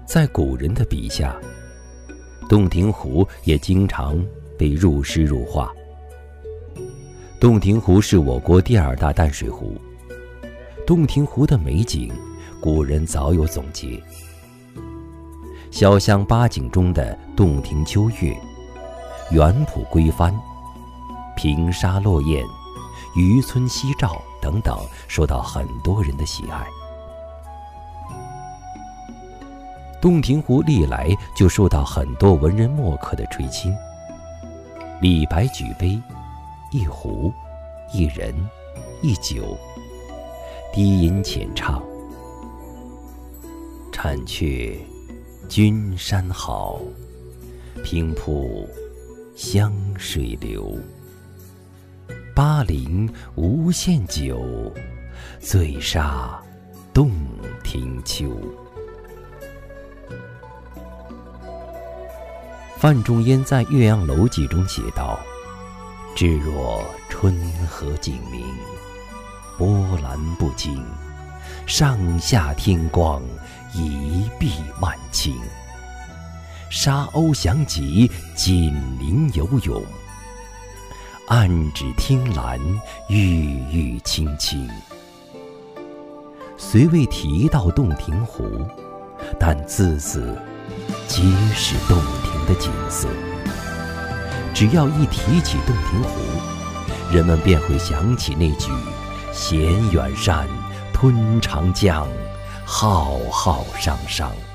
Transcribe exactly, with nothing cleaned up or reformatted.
在古人的笔下，洞庭湖也经常被入诗入画。洞庭湖是我国第二大淡水湖，洞庭湖的美景，古人早有总结。小巷八景中的洞庭秋月、园圃归帆、平沙落雁、渔村夕照等等，受到很多人的喜爱。洞庭湖历来就受到很多文人墨客的垂青。李白举杯，一壶，一人，一酒，低吟浅唱，婵却君山好，平铺湘水流。巴陵无限酒，醉煞洞庭秋。范仲淹在《岳阳楼记》中写道：至若春和景明，波澜不惊，上下天光，一碧万顷。沙鸥翔集，锦鳞游泳，岸芷汀兰，郁郁青青。虽未提到洞庭湖，但字字皆是洞庭的景色。只要一提起洞庭湖，人们便会想起那句衔远山吞长江，浩浩汤汤。